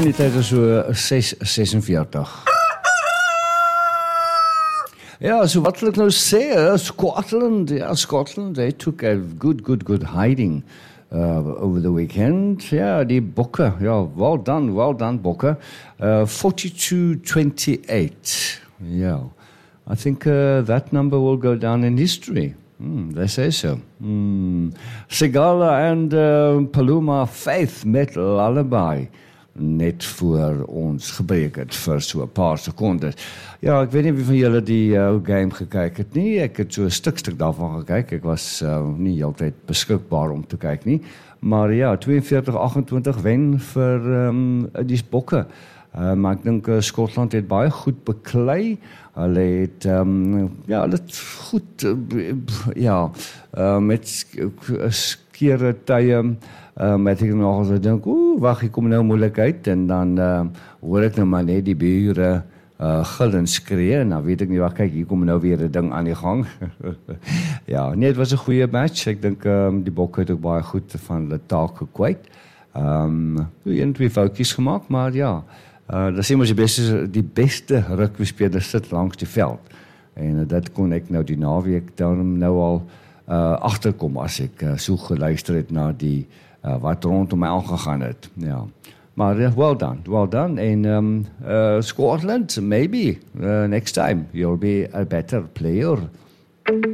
En die tyd is so 6:46. Ja, so wat wil ek nou sê? Scotland, they took a good hiding over the weekend. Ja, die Bokke, ja, well done, Bokke. 42-28. Yeah, I think that number will go down in history. They say so. Sigala and Paloma Faith met Lullaby net voor ons gebreek het vir so 'n paar sekondes. Ja, ek weet nie wie van julle die game gekyk het nie. Ek het so 'n stuk daarvan gekyk. Ek was nie heeltyd beskikbaar om te kyk nie. Maar ja, 42-28 wen vir die Bokke. Maar ek dink Skotland het baie goed beklei. Hulle het goed met skere tye met ek nog so dink, wag, hier kom nou moeilikheid en dan hoor ek nou maar net die bure gil en skree en dan weet ek nie, wag, kyk, hier kom nou weer 'n ding aan die gang. Ja, nee, dit was 'n goeie match. Ek dink die Bokke het ook baie goed van hulle taak gekwyt. 1-2 foutjies gemaak, maar ja, dat sê mos die beste rugbyspelers sit langs die veld. En dit kon ek nou die naweek dan nou al agterkom as ek so geluister het na die wat rondom my aangegaan het. Ja. Maar well done. En Scotland, maybe next time you'll be a better player.